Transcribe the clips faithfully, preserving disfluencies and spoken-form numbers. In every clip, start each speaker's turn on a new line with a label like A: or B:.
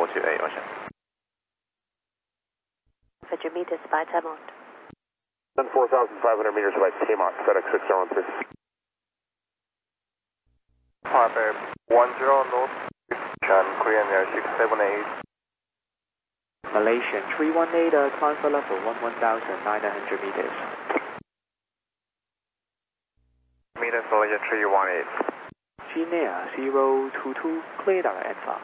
A: two eight, Ocean.
B: fifty meters by Tamont.
C: Then four thousand five hundred meters by Tamont, FedEx six zero one three.
A: Harbour one zero North, Chan, Korean Air six seven eight.
D: Malaysian three one eight, uh, climb for level one thousand nine hundred meters.
A: Meters Malaysia three one eight.
D: Genia zero two two, clear direct Alpha.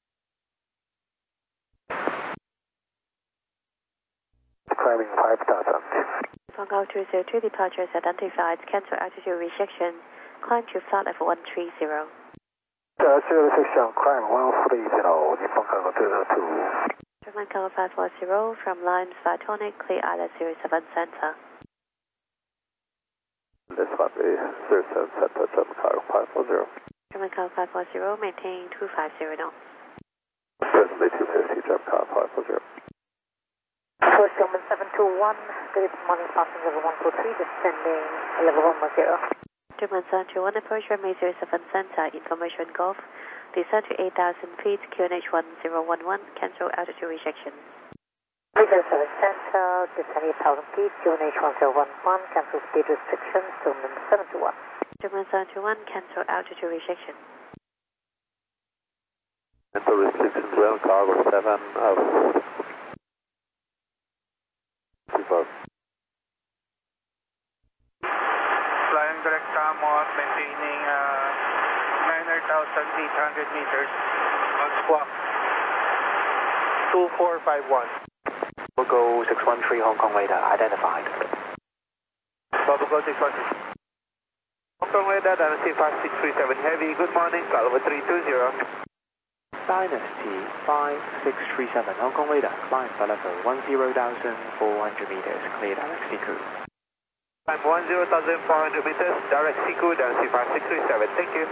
C: Climbing five thousand.
B: Fungal two zero two departures identified, cancel altitude rejection, climb to flight level one three zero.
C: Uh, zero six seven, climb one three zero, Nippon Cargo two zero two.
B: German Cargo five four zero from Lime Svatonic, clear island zero seven center.
C: This one is zero seven center, German Cargo five four zero.
B: German Cargo five four zero, maintain two five zero knots.
C: Presently two fifty, German Cargo five four zero.
E: First German seven two one, good morning, passing level one four three, descending level one one zero.
B: German seven two one, approach runway zero seven center, information Golf, descend to eight thousand feet, Q N H one zero one one, cancel altitude rejection.
E: zero seven center, descend eight thousand feet, Q N H one zero one one, cancel speed restrictions, German seven two one.
B: German seven two one, cancel altitude rejection.
C: Cancel restrictions, well, Cargo seven, uh,
F: Flying direct Tamont, maintaining uh, nine thousand eight hundred meters on squawk. two four five one.
D: Go six one three, Hong Kong radar identified.
F: Bravo Go six one three. Hong Kong radar, Dynasty five six three seven Heavy, good morning, flight over three two zero.
D: Dynasty five six three seven, Hong Kong radar, climb for level one zero thousand four hundred meters, clear direct C Q.
F: Climb one zero thousand four hundred meters, direct C Q, Dynasty five six three seven, thank you.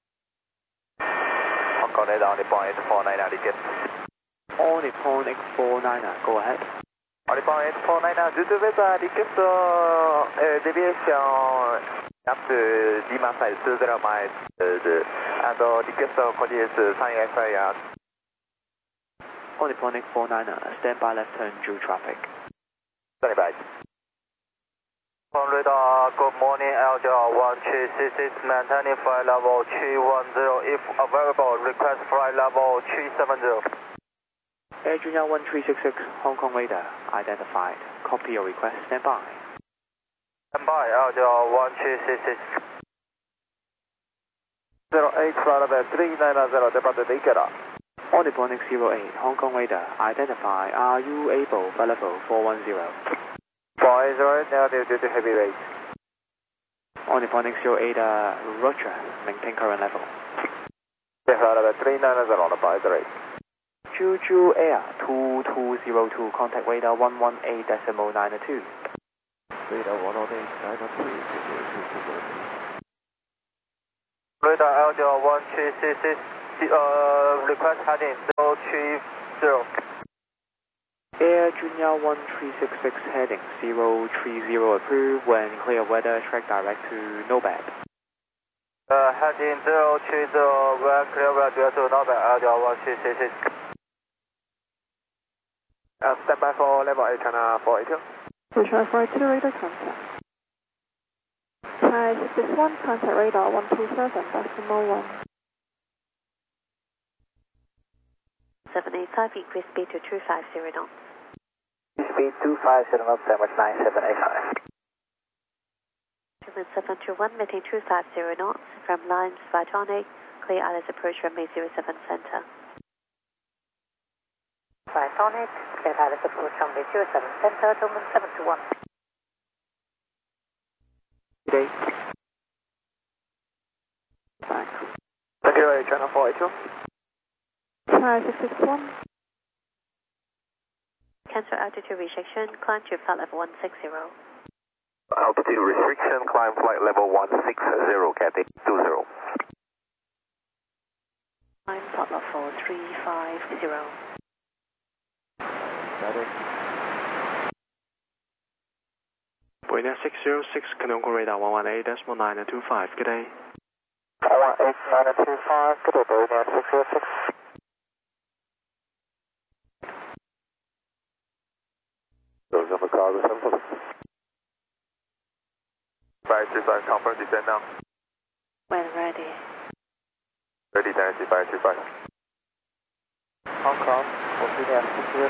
A: Hong Kong radar, Nippon eight four nine, digit.
D: All Nippon eight four nine, go ahead.
A: Nippon eight four nine, due to weather, request uh, deviation up to Lima side two zero miles, and uh, request coordinates Sun F I R.
D: All Nippon eight four nine, stand by left turn due traffic.
A: Stand by. Hong Kong radar, good morning, L J one three six six, maintaining flight level three one zero, if available, request flight level three seven zero.
D: Air Junior one three six six, Hong Kong radar identified. Copy your request, stand by.
A: Stand by, L J one three six six. zero eight, flight level three nine zero, departed Ikeda.
D: All Nippon zero eight, Hong Kong radar identify. Are you able for level four one zero?
A: four eight zero, now due to heavy rain.
D: All Nippon zero eight, uh, Roger, maintain current level.
A: Flight level three nine zero, departed rate.
D: Juju Air two two zero two, contact radar one one eight decimal nine two.
C: Radar one one eight decimal nine two.
A: Radar L J one three six six, uh, request heading zero three zero.
D: Air Junior one three six six, heading zero three zero, approved. When clear weather, track direct to Nobad.
A: Uh, heading zero three zero, when clear weather to Nobad, L J one three six six. Uh, stand by for level eight and four eight two.
G: Control four eight two, radar contact. Hi, six six one, contact radar one two seven, decimal one.
B: seven eight five, increase speed to two five zero knots.
C: Speed two five zero knots, damage nine seven eight five.
B: German seven two one, maintain two five zero knots from Lime Svatonic, clear islands approach runway zero seven center.
E: Svatonic, clear islands approach runway zero seven center, German seven two one.
D: Today.
G: Back.
A: Thank you, channel four eight two.
G: Hi, six six one.
B: Cancel altitude rejection, climb to flight level one six zero.
A: Altitude restriction, climb flight level one six zero, Cathay two zero.
B: Climb flight level three five zero.
H: Buenos six zero six, Canonical radar one one eight decimal nine two five, good day.
C: one one eight nine two five, good day, Buenos six zero six.
A: confirm descent now.
B: When ready.
A: Ready, Tennessee five two five.
F: Hong Kong, Virginia six zero.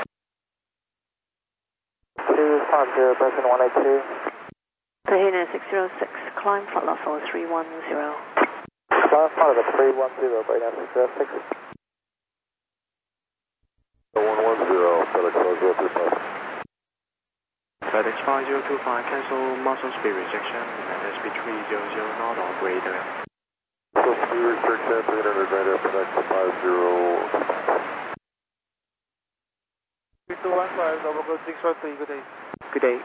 F: two five zero, person one eight two.
B: Tahina six zero six, climb flight level three one zero.
F: Climb flight level three one zero, Bahina six zero six.
C: one one zero, FedEx five zero two five.
H: FedEx five zero two five, cancel muscle speed rejection at speed three hundred knot or greater.
C: Muscle speed rejection, three hundred greater, FedEx five zero two five.
F: three two one five, overgo six four three, good day.
D: Good day.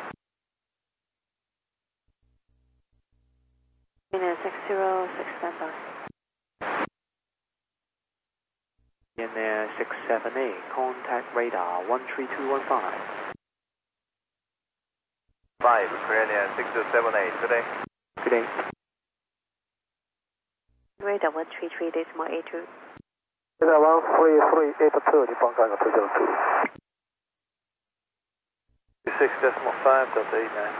B: Tahina six zero six, standby.
D: In there six seven eight, contact radar one three two one five.
A: five, Korean six two seven eight, today.
D: Good day.
B: Radar one three three, decimal eight two.
C: Radar one three three eight two, Nippon Cargo two zero two.
A: six decimal five, Delta eight nine.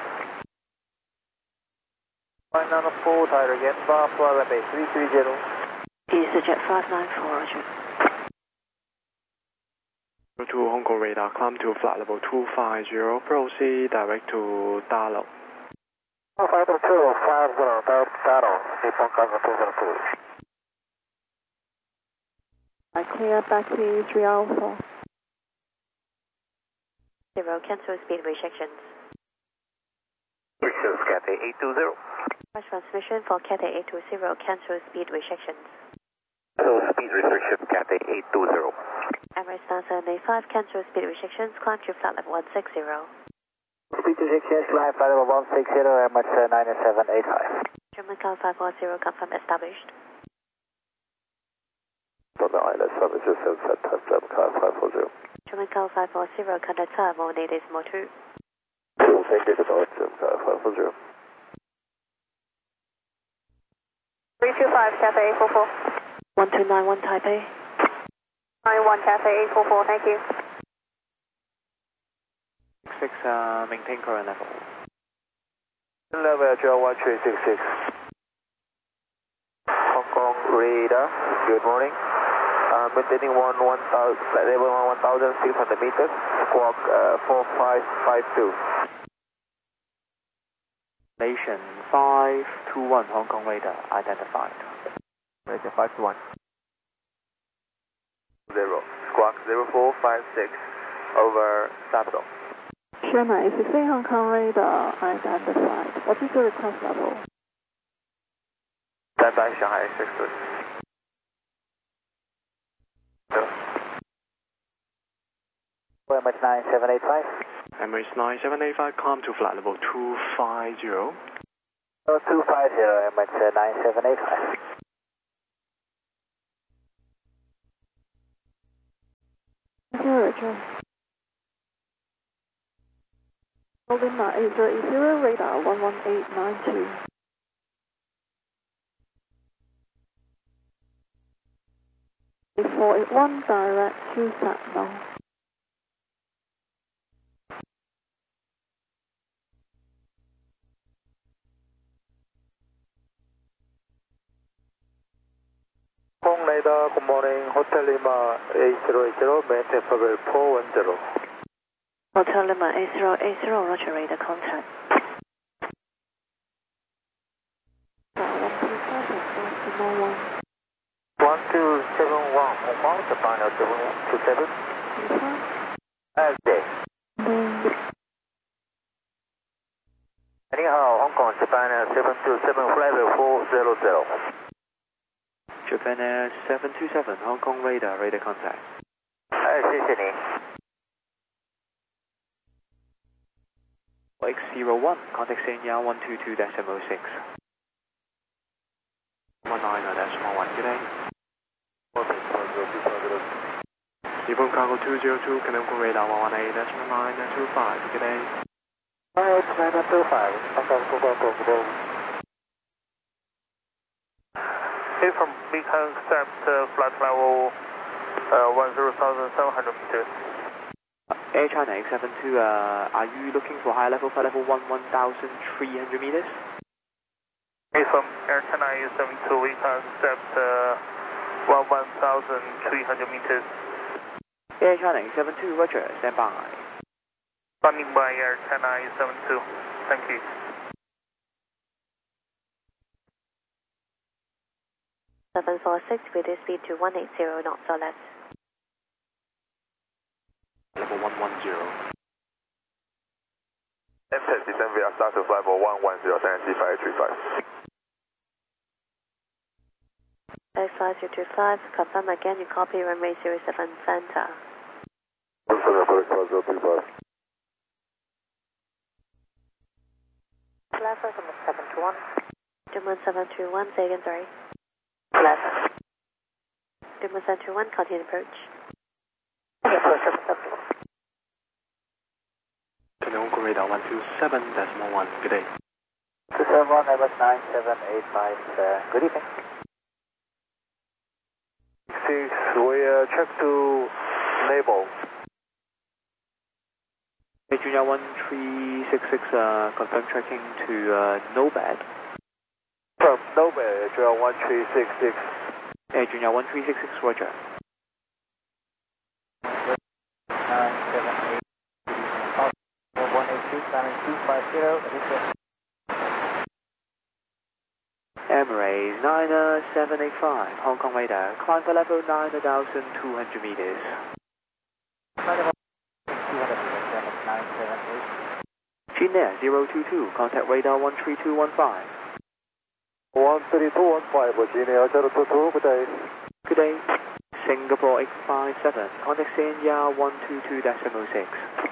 F: Flight nine four, tire again, bar flight level three three zero.
B: EasyJet five nine four, roger.
H: To Hong Kong radar, climb to flight level two five zero, proceed direct to Dalo.
C: five two five zero, Dalo, Nippon Cargo two zero two.
G: I clear back to three Alpha.
B: Zero, cancel speed restrictions.
C: Restrictions, Cathay eight two zero.
B: Flash transmission for Cathay eight two zero, cancel speed restrictions.
C: So speed restriction, Cathay eight two zero.
B: Emirates nine seven eight five, cancel speed restrictions, climb to flight level one six zero.
F: Speed restrictions, climb flight level one six zero, Emirates nine seven eight five.
B: German Cal five four zero, confirm established.
C: So now I let service yourself at time German Car five four zero.
B: German Cal five four zero, contact time, one eight decimal two.
C: Thank you, German Car five four zero.
E: three two five, Cathay eight four four.
B: one two nine one Taipei.
E: nine one, Cathay eight four four, thank you.
D: six, uh, maintain current level.
F: Level Joe one three six six. Hong Kong radar, good morning. Uh, maintaining one one thousand, level one one thousand six hundred meters, squawk uh, four five five two.
D: Nation five two one, Hong Kong radar identified.
F: Nation five two one.
A: Zero, squawk zero four five six, over Capital.
G: Sherman eight six eight, Hong Kong radar identified. What is the request level?
A: Stand by Shanghai six three.
F: Emirates nine seven eight five.
H: Emirates nine seven eight five, climb to flight level two five zero.
F: two five zero, Emirates nine seven eight five.
G: Roger. Holding my eight zero eight zero, radar one one eight nine two. eight four eight one, direct to Satnam.
F: Hong radar, good morning. Hotel Lima eight zero eight zero, maintain level four one zero.
B: Hotel Lima eight zero eight zero, roger, radar contact.
F: one two seven one, Hong Kong, Japan seven two seven. Okay. Anyhow, Hong Kong, Japan seven two seven, flight level four zero zero.
D: Japan Air seven two seven, Hong Kong radar, radar contact.
F: 哎，谢谢你。
D: X zero one, contact Senya one two two decimal six.
H: one nine decimal one, good day. Nippon Cargo two zero two, Canadian radar one one eight decimal nine two five, good day.
F: nine nine two five, Hong Kong two four two, good day.
A: Hey, from Beacon, accept uh, flight level uh, one zero thousand seven hundred meters.
D: Air China X seven two, uh, are you looking for high level, flight level one one thousand three hundred meters?
F: Hey, from Air China U seventy-two, we concept uh, one thousand three hundred meters.
D: Air China U seventy-two, roger, stand by.
F: Standing by Air China U seventy-two, thank you.
B: seven four six, with the speed to one eighty knots or less.
H: Level one one zero.
A: M ten descend via start to flight for one one zero, San C five three five.
B: X five two two five, confirm again, you copy runway zero seven center.
E: Plaza from seven two one.
B: German seven two one, say again, sorry.
E: Plaza.
B: German seven two one, continue approach.
H: Canonical radar one two seven decimal one, good day.
C: two seven one, Airbus nine seven eight five, uh, good evening. Six, we uh, check to label.
D: Air Junior one three six six, uh, confirm tracking to uh, NOBAD.
C: From NOBAD, Junior one three six six.
D: Air Junior one three six six, roger.
C: nine seven eight, one eight two, nine two five zero,
D: Emirates nine seven eight five, Hong Kong radar, climb for level nine thousand two hundred meters. Ginair zero two two, contact radar one three two one five.
C: one three two one five, Ginair zero two two, good day.
D: Good day. Singapore eight five seven, contact Sanya one two two decimal six.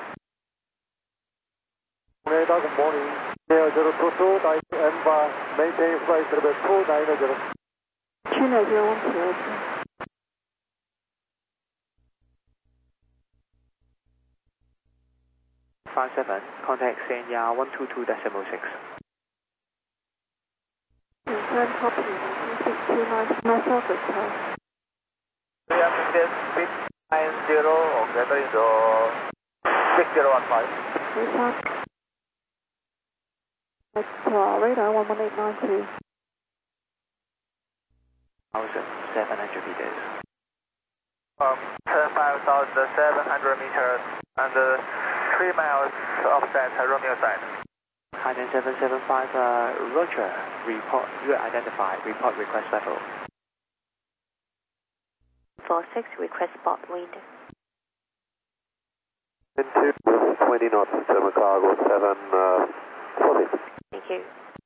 C: Radar, good morning. Ginair zero two two, nine M bar, maintain flight level two nine zero.
G: China zero one zero.
D: five seven, contact Sanya one two two decimal six.
G: Confirm copy, six two nine, myself at time.
C: We have to get six nine zero or greater is six zero one five.
G: Report. At uh, radar one one eight nine two.
D: one thousand seven hundred meters.
F: Um, five thousand seven hundred meters and uh, three miles offset Romeo side.
D: Hainan seven seven five, uh, roger. Report, you are identified. Report request level.
B: four six, request spot wind.
C: Into twenty knots, German cargo seven forty.
B: Thank you.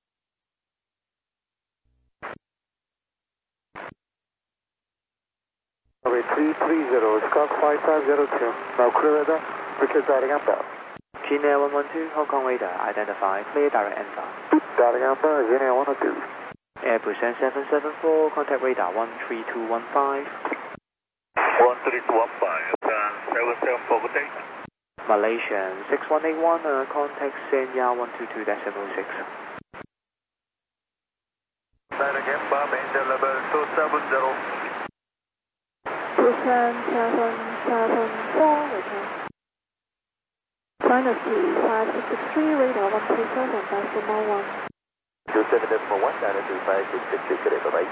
C: Sorry, three three zero, Scott five five zero two. Now clear radar, request direct amber.
D: Ginair one one two, Hong Kong radar, identified. Clear direct answer.
C: Direct amber, Ginair one oh two.
D: Airbus seven seven four, contact radar one three two one five.
A: one three two one five, seven seven four, good day.
D: Malaysian six one eight one, uh, contact Sanya one two two decimal six.
A: Direct amber, maintain level two seven zero.
G: two seven seven four, return. Dynasty five six six three, radar one two seven, decimal one.
C: two seven decimal one, Dynasty five six six three, good day, bye-bye.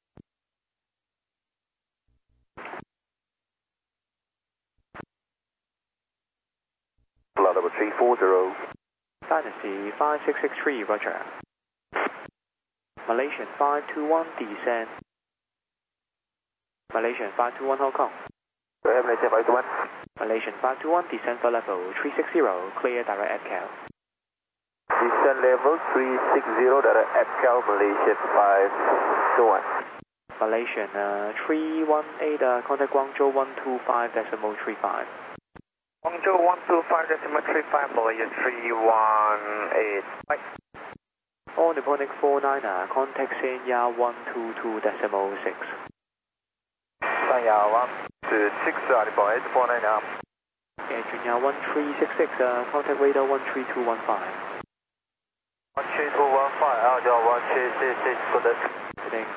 C: Flight level three four zero.
D: Dynasty five six six three, roger. Malaysian five two one, descend. Malaysian five two one, Hong Kong.
C: Go ahead, Malaysian five two one.
D: Malaysian five two one, descend for level three six zero, clear direct at Cal.
C: Descent level three six zero, direct at Cal, Malaysian five two one.
D: Malaysian uh, three one eight, uh, contact Guangzhou one two five decimal three five.
F: Guangzhou one two five decimal three five, Malaysia three one eight. Bye.
D: All Nipponic four nine, uh, contact Sanya one two two decimal six.
C: Sanya one two six, Nippon eight four nine now.
D: Air Junior one three six six, uh, contact radar one three two one five.
C: one three two one five, Alger one three six six, good day.
D: Good day.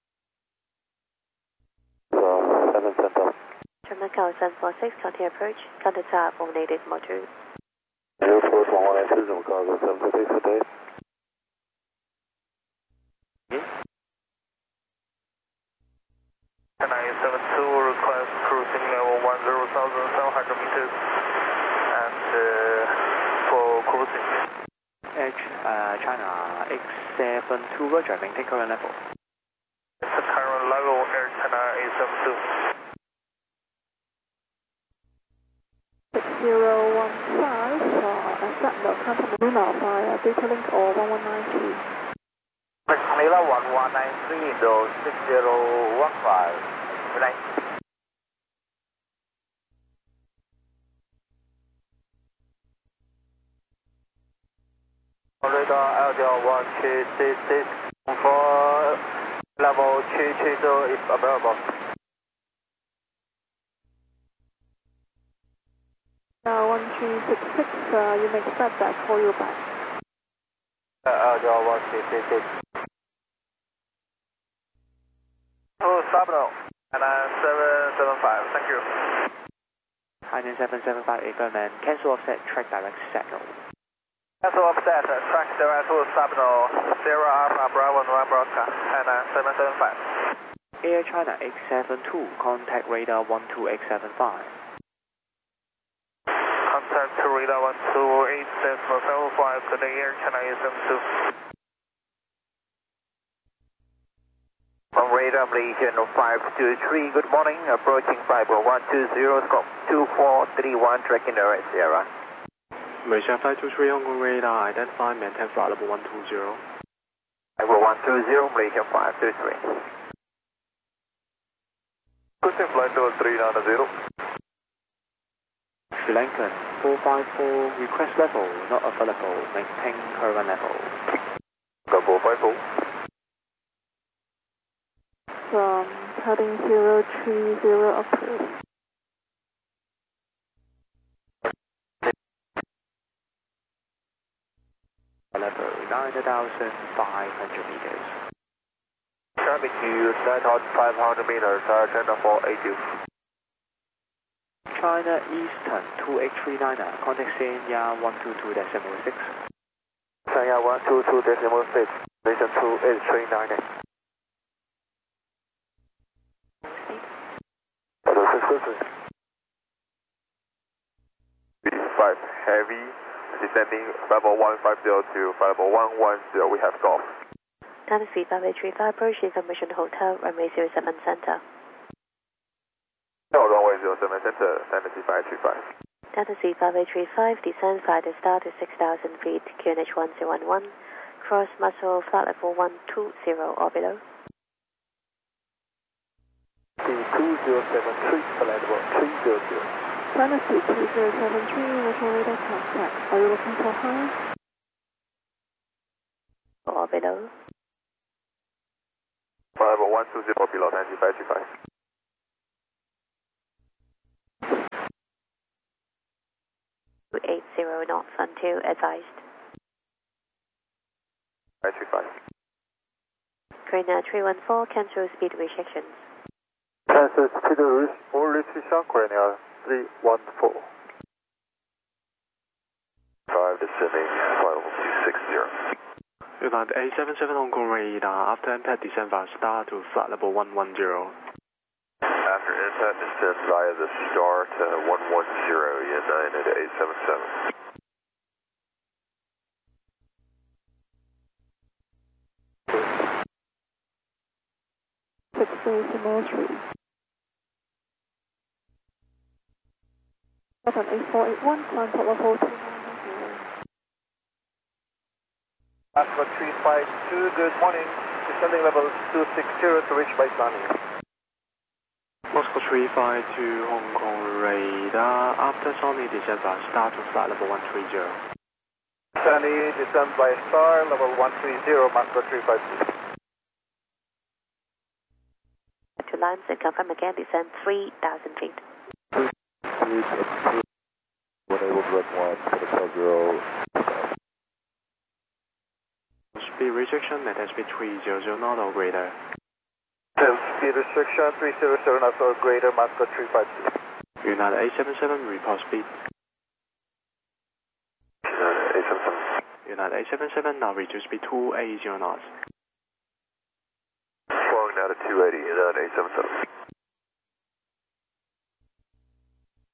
C: So, seven center.
B: German Cal seven four six, continue approach, counter tower for native motor.
C: Air Force one one eight two, cargo seven six six, good day.
F: two, request cruising level one zero thousand seven hundred meters, and uh, for cruising.
D: Edge, uh, China X seven two, roger, maintain current level.
F: It's the current level, Air China A seven two.
G: six zero one five, uh, accept no contact Luna via data link or one one nine three.
C: Manila one one nine three into six zero one five. Good night.
A: Radar L D R one three six six for level three three zero if available.
G: Uh, one three six six, uh, you may expect that, call you back.
A: Uh, L D R one three six six.
F: Oh, Sabino, and uh, seven seven five, thank you.
D: Hainan seven seven five, Eggman, cancel offset, track direct signal.
F: Cancel offset, track direct to Sabino, Sierra Alpha Bravo November Oscar, and uh, seven seven five.
D: Air China X seven two, contact radar one two X seven five.
F: Contact to radar one two eight seven seven five, good day, Air China A seven two.
C: On radar Malaysian five two three, good morning, approaching five one two zero, scope two four three one, tracking the right Sierra.
H: Malaysia five two three, Hong Kong radar, identify, maintain flight level one two zero.
C: five one two zero, Malaysia five two three.
A: Cruising flight level three nine zero.
D: Sri Lankan four five four, request level not available, maintain current level.
A: Go four five four.
G: From heading zero three zero approved.
D: Level nine thousand five hundred meters.
A: Traffic to nine thousand five hundred meters, uh, China four eight two.
D: China Eastern two eight three nine, contact Sanya one two two decimal six.
A: Sanya one two two decimal six, Malaysian two eight three nine. B five heavy, descending level one five zero to level one one zero, we have golf.
B: Time is five eight three five, approach Information Hotel, runway zero seven center.
A: No, runway zero seven center, Tennessee five three five.
B: Tennessee five eight three five, descend flight to start to six thousand feet, Q N H one zero one one, cross muscle flight level one two zero or below.
A: two zero seven three, flight level three zero zero.
G: Tennessee two zero seven three, visual radar contact. Are you looking for high?
B: Or below.
A: Flight level one two zero below, Tennessee five three five.
B: two eight zero knots until advised.
A: five three five.
B: Korean three one four, cancel speed restrictions.
A: Cancel speed restriction, Korean three one four. five descending, flight level two six zero.
H: United A seven seven, Hong Kong radar, after impact descend via star to flight level one one zero.
A: After impact, descend via the star to one one zero, United A seven seven.
G: six decimal three. seven eight four eight one, contact level two nine zero.
C: Oscar three five two, good morning, descending level two six zero to reach baseline.
H: Moscow three five two, Hong Kong radar, after Sony descend via star to flight level one three zero.
C: Sunny, descend by star, level one three zero, Moscow three five two.
B: To lines and confirm again, descend three thousand feet.
A: Unable to recommend for zero.
H: Speed restriction at speed three hundred knot or greater.
C: Speed restriction three hundred knots or greater, Moscow three five two.
H: United A seven seven, report speed.
A: United A seven seven.
H: United A seven seven, now reduce speed two eighty knots.
A: Flowing now to two eighty, United A seven seven.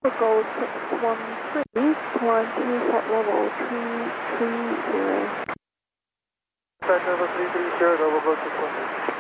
G: Gold six one three, climb to flight level three three zero.
F: Flight level three three zero, double go six one three.